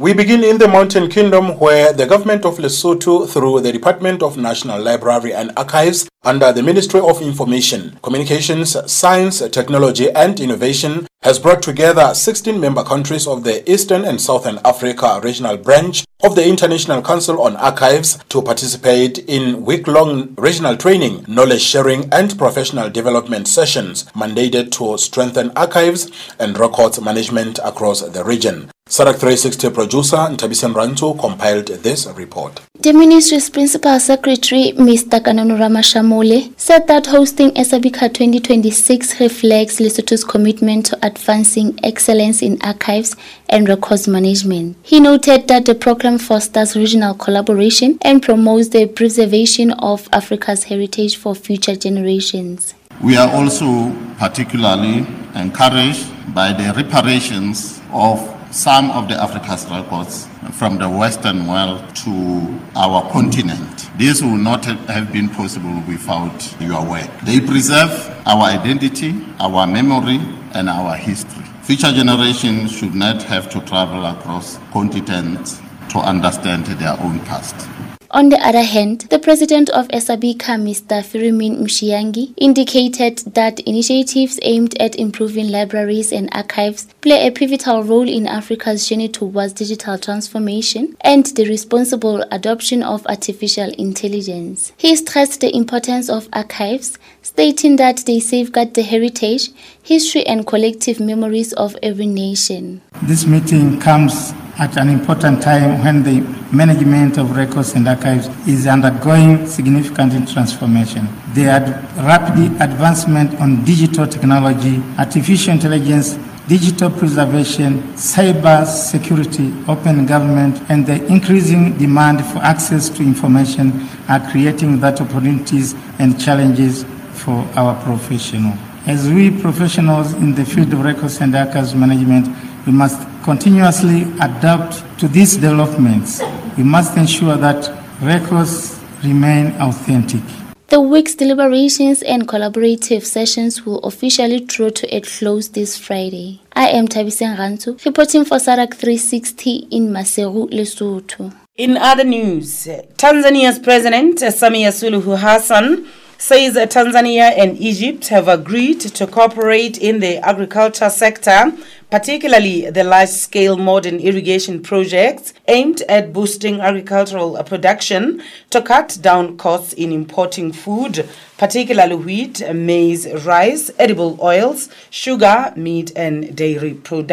We begin in the Mountain Kingdom, where the government of Lesotho, through the Department of National Library and Archives, under the Ministry of Information, Communications, Science, Technology and Innovation, has brought together 16 member countries of the Eastern and Southern Africa Regional Branch of the International Council on Archives to participate in week-long regional training, knowledge sharing and professional development sessions mandated to strengthen archives and records management across the region. SADC 360 producer Ntabisen Rantu compiled this report. The ministry's principal secretary, Mr. Kananu Ramashamole, said that hosting ESABICA 2026 reflects Lesotho's commitment to advancing excellence in archives and records management. He noted that the program fosters regional collaboration and promotes the preservation of Africa's heritage for future generations. We are also particularly encouraged by the reparations of some of the Africa's records from the Western world to our continent. This would not have been possible without your work. They preserve our identity, our memory, and our history. Future generations should not have to travel across continents to understand their own past. On the other hand, the president of ESABICA, Mr. Firimin Mushiyangi, indicated that initiatives aimed at improving libraries and archives play a pivotal role in Africa's journey towards digital transformation and the responsible adoption of artificial intelligence. He stressed the importance of archives, stating that they safeguard the heritage, history and collective memories of every nation. This meeting comes at an important time when the management of records and archives is undergoing significant transformation. The rapid advancement on digital technology, artificial intelligence, digital preservation, cyber security, open government, and the increasing demand for access to information are creating that opportunities and challenges for our professionals. As we professionals in the field of records and archives management, we must continuously adapt to these developments. We must ensure that records remain authentic. The week's deliberations and collaborative sessions will officially draw to a close this Friday. I am Ntabisen Rantu, reporting for SADC 360 in Maseru, Lesotho. In other news, Tanzania's President Samia Suluhu Hassan says Tanzania and Egypt have agreed to cooperate in the agriculture sector, particularly the large-scale modern irrigation projects aimed at boosting agricultural production to cut down costs in importing food, particularly wheat, maize, rice, edible oils, sugar, meat and dairy products.